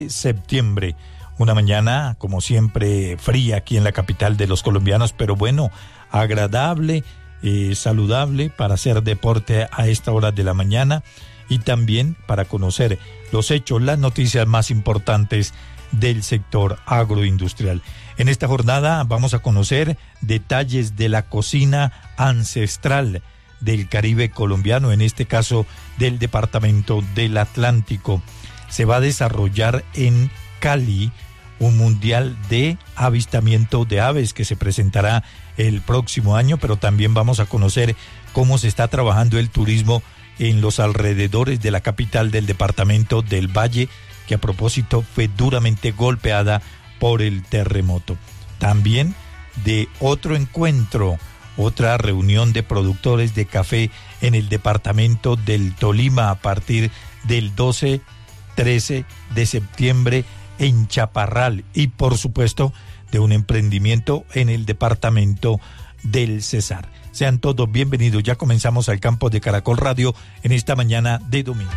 Septiembre, una mañana como siempre fría aquí en la capital de los colombianos, pero bueno, agradable, saludable para hacer deporte a esta hora de la mañana y también para conocer los hechos, las noticias más importantes del sector agroindustrial. En esta jornada vamos a conocer detalles de la cocina ancestral del Caribe colombiano, en este caso del departamento del Atlántico. Se va a desarrollar en Cali un mundial de avistamiento de aves que se presentará el próximo año, pero también vamos a conocer cómo se está trabajando el turismo en los alrededores de la capital del departamento del Valle, que a propósito fue duramente golpeada por el terremoto. También de otro encuentro, otra reunión de productores de café en el departamento del Tolima a partir del 13 de septiembre en Chaparral y por supuesto de un emprendimiento en el departamento del Cesar. Sean todos bienvenidos, ya comenzamos al campo de Caracol Radio en esta mañana de domingo.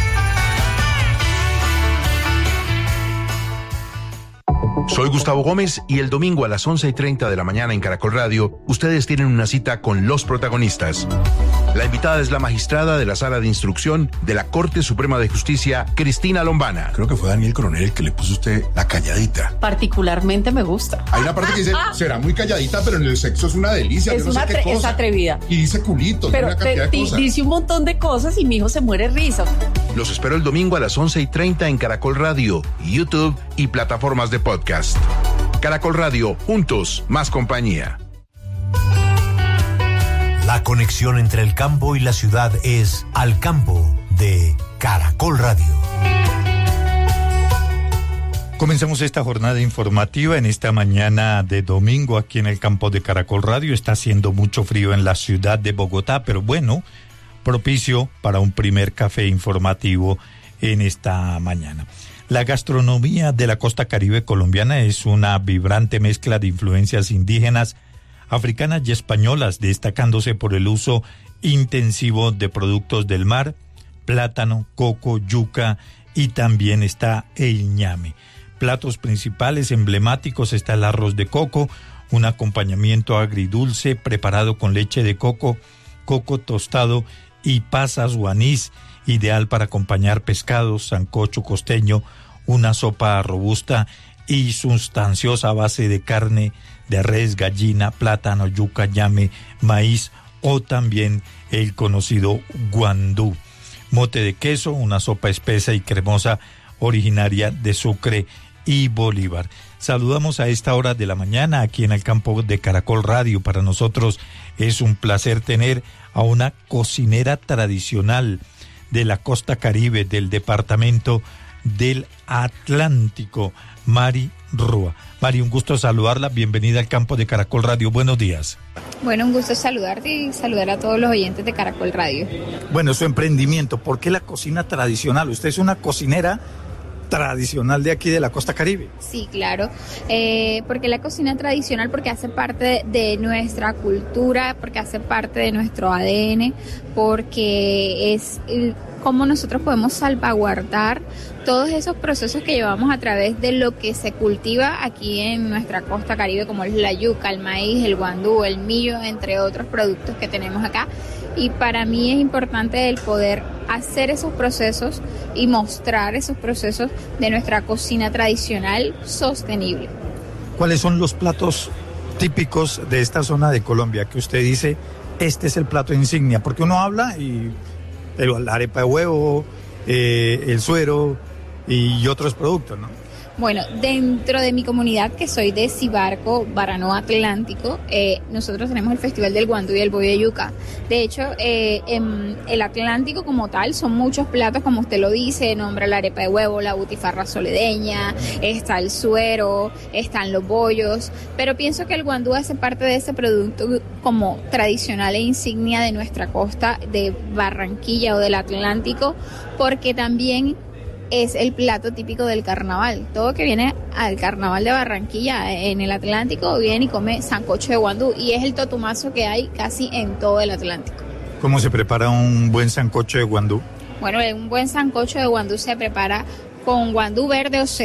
Soy Gustavo Gómez y el domingo a las 11:30 de la mañana en Caracol Radio, ustedes tienen una cita con los protagonistas. La invitada es la magistrada de la Sala de Instrucción de la Corte Suprema de Justicia, Cristina Lombana. Creo que fue Daniel Coronel el que le puso a usted la calladita. Particularmente me gusta. Hay una parte que dice, será muy calladita, pero en el sexo es una delicia. Es, es atrevida. Y dice culito, pero una cantidad de cosas. Dice un montón de cosas y mi hijo se muere risa. Los espero el domingo a las 11:30 en Caracol Radio, YouTube y plataformas de podcast. Caracol Radio, juntos, más compañía. La conexión entre el campo y la ciudad es Al Campo de Caracol Radio. Comenzamos esta jornada informativa en esta mañana de domingo aquí en el campo de Caracol Radio. Está haciendo mucho frío en la ciudad de Bogotá, pero bueno, propicio para un primer café informativo en esta mañana. La gastronomía de la costa caribe colombiana es una vibrante mezcla de influencias indígenas, africanas y españolas, destacándose por el uso intensivo de productos del mar, plátano, coco, yuca y también está el ñame. Platos principales emblemáticos está el arroz de coco, un acompañamiento agridulce preparado con leche de coco, coco tostado y pasas o anís, ideal para acompañar pescados, sancocho costeño, una sopa robusta y sustanciosa a base de carne de res, gallina, plátano, yuca, ñame, maíz o también el conocido guandú. Mote de queso, una sopa espesa y cremosa originaria de Sucre y Bolívar. Saludamos a esta hora de la mañana aquí en el campo de Caracol Radio. Para nosotros es un placer tener a una cocinera tradicional de la costa caribe del departamento del Atlántico, Mari Rúa. Mari, un gusto saludarla, bienvenida al campo de Caracol Radio, buenos días. Bueno, un gusto saludarte y saludar a todos los oyentes de Caracol Radio. Bueno, su emprendimiento, ¿por qué la cocina tradicional? Usted es una cocinera tradicional de aquí de la costa caribe. Sí, claro, porque la cocina tradicional, porque hace parte de nuestra cultura, porque hace parte de nuestro ADN, porque es cómo nosotros podemos salvaguardar todos esos procesos que llevamos a través de lo que se cultiva aquí en nuestra costa caribe, como es la yuca, el maíz, el guandú, el millo, entre otros productos que tenemos acá. Y para mí es importante el poder hacer esos procesos y mostrar esos procesos de nuestra cocina tradicional sostenible. ¿Cuáles son los platos típicos de esta zona de Colombia que usted dice, este es el plato insignia? Porque uno habla y la arepa de huevo, el suero y otros productos, ¿no? Bueno, dentro de mi comunidad, que soy de Cibarco, Baranoa Atlántico, nosotros tenemos el Festival del Guandú y el Bollo de Yuca. De hecho, en el Atlántico como tal son muchos platos, como usted lo dice, nombra la arepa de huevo, la butifarra soledeña, está el suero, están los bollos, pero pienso que el guandú hace parte de ese producto como tradicional e insignia de nuestra costa de Barranquilla o del Atlántico, porque también es el plato típico del carnaval. Todo que viene al carnaval de Barranquilla en el Atlántico viene y come sancocho de guandú, y es el totumazo que hay casi en todo el Atlántico. ¿Cómo se prepara un buen sancocho de guandú? Bueno, un buen sancocho de guandú se prepara con guandú verde o